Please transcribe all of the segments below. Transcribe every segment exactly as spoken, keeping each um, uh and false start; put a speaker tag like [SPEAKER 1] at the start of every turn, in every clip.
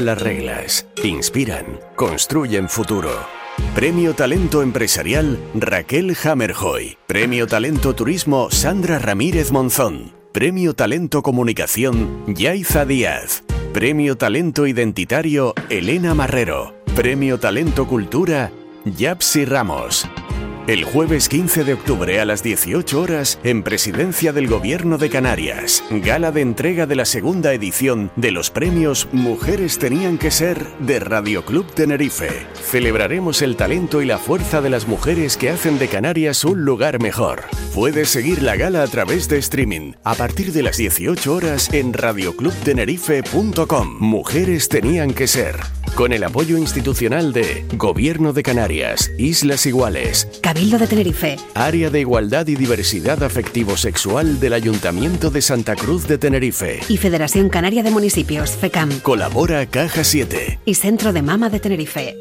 [SPEAKER 1] Las reglas inspiran, construyen futuro. Premio Talento Empresarial Raquel Hammerjoy. Premio Talento Turismo Sandra Ramírez Monzón. Premio Talento Comunicación Yaiza Díaz. Premio Talento Identitario Elena Marrero. Premio Talento Cultura Yapsi Ramos. El jueves quince de octubre a las dieciocho horas en Presidencia del Gobierno de Canarias, gala de entrega de la segunda edición de los premios Mujeres Tenían que Ser de Radio Club Tenerife. Celebraremos el talento y la fuerza de las mujeres que hacen de Canarias un lugar mejor. Puedes seguir la gala a través de streaming a partir de las dieciocho horas en radio club tenerife punto com. Mujeres Tenían que Ser, con el apoyo institucional de Gobierno de Canarias, Islas Iguales,
[SPEAKER 2] Cabildo de Tenerife,
[SPEAKER 1] Área de Igualdad y Diversidad Afectivo-Sexual del Ayuntamiento de Santa Cruz de Tenerife
[SPEAKER 2] y Federación Canaria de Municipios, FECAM.
[SPEAKER 1] Colabora Caja siete
[SPEAKER 2] y Centro de Mama de Tenerife.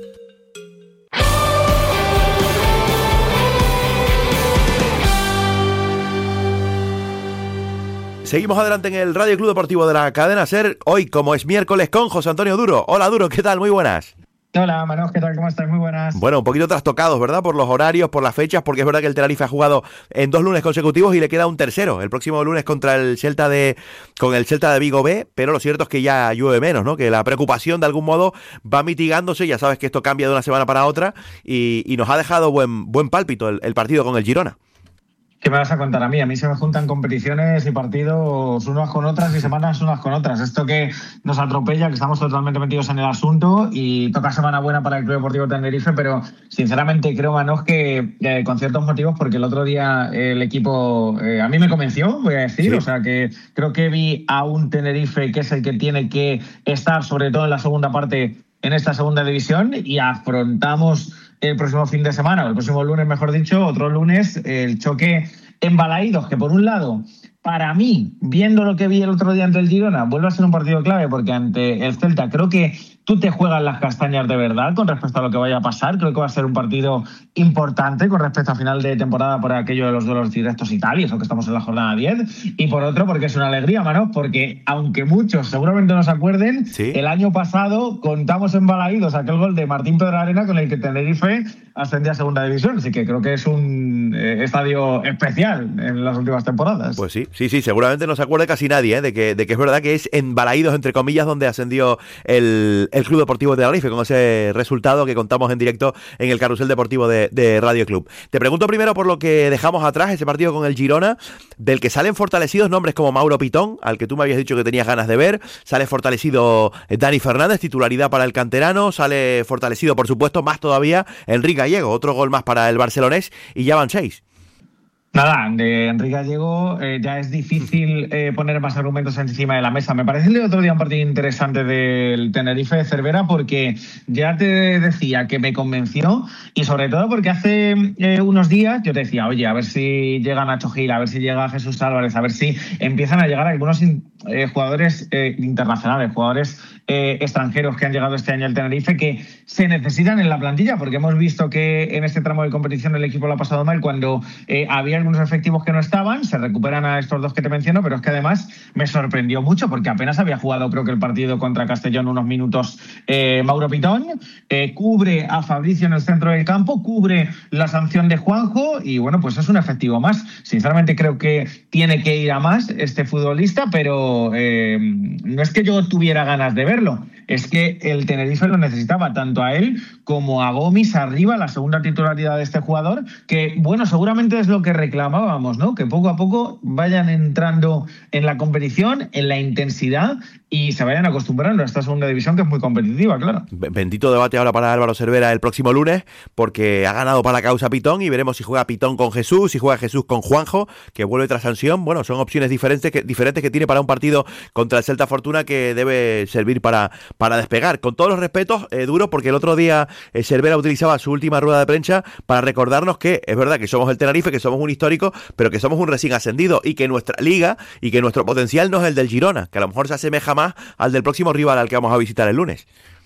[SPEAKER 3] Seguimos adelante en el Radio Club Deportivo de la Cadena SER, hoy como es miércoles con José Antonio Duro. Hola Duro, ¿qué tal? Muy buenas.
[SPEAKER 4] Hola Manos, ¿qué tal? ¿Cómo estás? Muy buenas.
[SPEAKER 3] Bueno, un poquito trastocados, ¿verdad? Por los horarios, por las fechas, porque es verdad que el Tenerife ha jugado en dos lunes consecutivos y le queda un tercero, el próximo lunes contra el Celta de con el Celta de Vigo B, pero lo cierto es que ya llueve menos, ¿no? Que la preocupación de algún modo va mitigándose, ya sabes que esto cambia de una semana para otra y, y nos ha dejado buen buen pálpito el, el partido con el Girona.
[SPEAKER 4] ¿Qué me vas a contar a mí? A mí se me juntan competiciones y partidos unas con otras y semanas unas con otras. Esto que nos atropella, que estamos totalmente metidos en el asunto y toca semana buena para el Club Deportivo Tenerife, pero sinceramente creo, Manos, que eh, con ciertos motivos, porque el otro día el equipo eh, a mí me convenció, voy a decir, sí. O sea que creo que vi a un Tenerife que es el que tiene que estar, sobre todo en la segunda parte, en esta segunda división, y afrontamos el próximo fin de semana, o el próximo lunes, mejor dicho, otro lunes, el choque en Balaídos, que por un lado, para mí, viendo lo que vi el otro día ante el Girona, vuelve a ser un partido clave, porque ante el Celta creo que tú te juegas las castañas de verdad con respecto a lo que vaya a pasar. Creo que va a ser un partido importante con respecto a final de temporada por aquello de los duelos directos y tal, y eso que estamos en la jornada diez. Y por otro, porque es una alegría, Manos, porque aunque muchos seguramente no se acuerden, ¿sí? El año pasado contamos en Balaídos aquel gol de Martín Pedrarena con el que Tenerife ascendía a segunda división. Así que creo que es un eh, estadio especial en las últimas temporadas.
[SPEAKER 3] Pues sí, sí, sí, seguramente no se acuerde casi nadie ¿eh? de, que, de que es verdad que es en Balaídos, entre comillas, donde ascendió el, el Club Deportivo de Tenerife, con ese resultado que contamos en directo en el carrusel deportivo de, de Radio Club. Te pregunto primero por lo que dejamos atrás, ese partido con el Girona, del que salen fortalecidos nombres como Mauro Pitón, al que tú me habías dicho que tenías ganas de ver, sale fortalecido Dani Fernández, titularidad para el canterano, sale fortalecido, por supuesto, más todavía Enrique Gallego, otro gol más para el barcelonés, y ya van seis.
[SPEAKER 4] Nada, de Enrique Gallego eh, ya es difícil eh, poner más argumentos encima de la mesa. Me parece el otro día un partido interesante del Tenerife de Cervera, porque ya te decía que me convenció, y sobre todo porque hace eh, unos días yo te decía, oye, a ver si llega Nacho Gil, a ver si llega Jesús Álvarez, a ver si empiezan a llegar algunos eh, jugadores eh, internacionales, jugadores eh, extranjeros que han llegado este año al Tenerife, que se necesitan en la plantilla, porque hemos visto que en este tramo de competición el equipo lo ha pasado mal cuando eh, había algunos efectivos que no estaban, se recuperan a estos dos que te menciono, pero es que además me sorprendió mucho porque apenas había jugado, creo que el partido contra Castellón unos minutos eh, Mauro Pitón, eh, cubre a Fabricio en el centro del campo, cubre la sanción de Juanjo y bueno, pues es un efectivo más. Sinceramente creo que tiene que ir a más este futbolista, pero eh, no es que yo tuviera ganas de verlo, es que el Tenerife lo necesitaba, tanto a él como a Gomis arriba, la segunda titularidad de este jugador, que bueno, seguramente es lo que reclamábamos, ¿no? Que poco a poco vayan entrando en la competición, en la intensidad y se vayan acostumbrando a esta segunda división, que es muy competitiva, claro.
[SPEAKER 3] Bendito debate ahora para Álvaro Cervera el próximo lunes, porque ha ganado para la causa Pitón y veremos si juega Pitón con Jesús, si juega Jesús con Juanjo, que vuelve tras sanción. Bueno, son opciones diferentes que, diferentes que tiene para un partido contra el Celta Fortuna que debe servir para, para despegar. Con todos los respetos, eh, Duro, porque el otro día eh, Cervera utilizaba su última rueda de prensa para recordarnos que es verdad que somos el Tenerife, que somos un histórico, pero que somos un recién ascendido y que nuestra liga y que nuestro potencial no es el del Girona, que a lo mejor se asemeja más al del próximo rival al que vamos a visitar el lunes.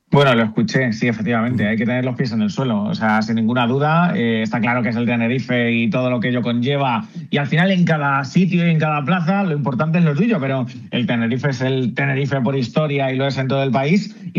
[SPEAKER 4] Bueno, lo escuché, sí, efectivamente, hay que tener los pies en el suelo, o sea, sin ninguna duda, eh, está claro que es el Tenerife y todo lo que ello conlleva, y al final en cada sitio y en cada plaza lo importante es lo tuyo, pero el Tenerife es el Tenerife por historia y lo es en todo el país.